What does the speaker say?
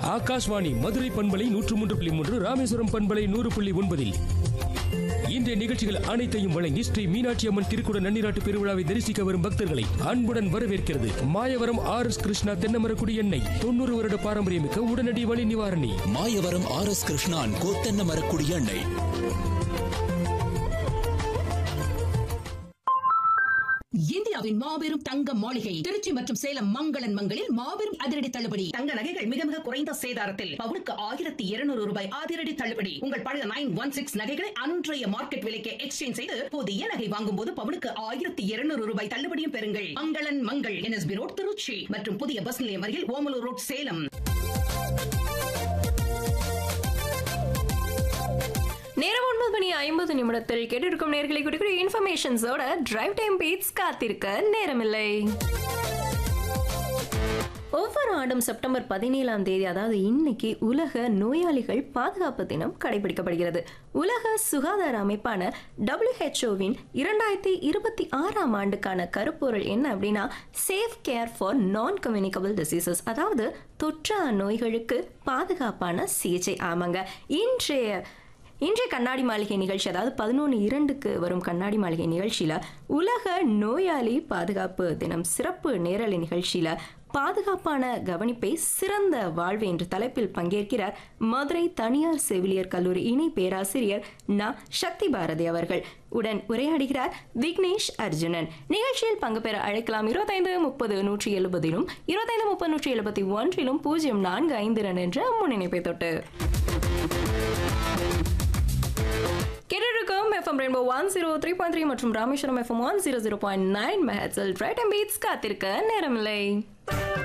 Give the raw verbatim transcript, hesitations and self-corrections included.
ஆகாஷ்வாணி மதுரை பண்பலை நூற்று மூன்று புள்ளி மூன்று, ராமேஸ்வரம் பண்பலை நூறு புள்ளி ஒன்பதில் இன்றைய நிகழ்ச்சிகள் அனைத்தையும் வழங்கி ஸ்ரீ மீனாட்சி அம்மன் திருக்குட நன்னிராட்டு பெருவிழாவை தரிசிக்க வரும் பக்தர்களை அன்புடன் வரவேற்கிறது மாயவரம் ஆர் எஸ் கிருஷ்ணா தென்னமரக்குடி எண்ணெய். தொண்ணூறு வருட பாரம்பரியமிக்க உடனடி வலி நிவாரணி. மாயவரம் ஆர் எஸ் கிருஷ்ணான் கோத்தென்னமரக்குடி எண்ணெய். இந்தியாவின் மாபெரும் தங்க மாளிகை திருச்சி மற்றும் சேலம் மங்களன் மங்களில் மாபெரும் அதிரடி தள்ளுபடி. தங்க நகைகள் மிக மிக குறைந்த சேதாரத்தில் பவுனுக்கு ஆயிரத்தி இருநூறு ரூபாய் அதிரடி தள்ளுபடி. உங்கள் பழைய நைன் ஒன் சிக்ஸ் நகைகளை அன்றைய மார்க்கெட் விலைக்கு எக்ஸ்சேஞ்ச் செய்து புதிய நகை வாங்கும் போது பவுனுக்கு ஆயிரத்தி இருநூறு ரூபாய் தள்ளுபடியும் பெறுங்கள். மங்களன் மங்கள் என்எஸ்பி ரோட் திருச்சி மற்றும் புதிய பஸ் நிலையம் அருகில் ஓமலூர் ரோட் சேலம். நேரம் ஒன்பது மணி ஐம்பது நிமிடத்தில் கேட்டிருக்கும் நேர்களை குறிப்பிட்ட இன்ஃபர்மேஷன்ஸோட டிரைவ் டைம் பீட்ஸ் காத்திருக்க நேரமில்லை. ஒவ்வொரு ஆண்டும் செப்டம்பர் பதினேழாம் தேதி, அதாவது இன்னைக்கு உலக நோயாளிகள் பாதுகாப்பு தினம் கடைபிடிக்கப்படுகிறது. உலக சுகாதார அமைப்பான டபிள்யூஹெச்ஓவின் இரண்டாயிரத்தி இருபத்தி ஆறாம் ஆண்டுக்கான கருப்பொருள் என்ன அப்படின்னா, சேஃப் கேர் ஃபார் நான் கம்யூனிகபிள் டிசீசஸ், அதாவது தொற்றா நோய்களுக்கு பாதுகாப்பான சிகிச்சை. ஆமாங்க, இன்றைய இன்றைய கண்ணாடி மாளிகை நிகழ்ச்சி, அதாவது பதினொன்று இரண்டுக்கு வரும் கண்ணாடி மாளிகை நிகழ்ச்சியில் உலக நோயாளி பாதுகாப்பு தினம் சிறப்பு நேரலை நிகழ்ச்சியில் பாதுகாப்பான கவனிப்பை சிறந்த வாழ்வு என்ற தலைப்பில் பங்கேற்கிறார் மதுரை தனியார் செவிலியர் கல்லூரி இணை பேராசிரியர் நா சக்தி பாரதி அவர்கள். உடன் உரையாடுகிறார் விக்னேஷ் அர்ஜுனன். நிகழ்ச்சியில் பங்கு பெற அழைக்கலாம் இருபத்தைந்து முப்பது நூற்றி எழுபதிலும் இருபத்தைந்து முப்பது நூற்றி எழுபத்தி ஒன்றிலும் பூஜ்ஜியம் நான்கு ஐந்து இரண்டு என்ற முன்னிணைப்பை தொட்டு. கேட்டிருக்கும் FM rainbow one zero three point three மற்றும் Rameswaram FM one zero zero point nine மெஹட்ஸில் drive time beats காத்திருக்க நேரமில்லை.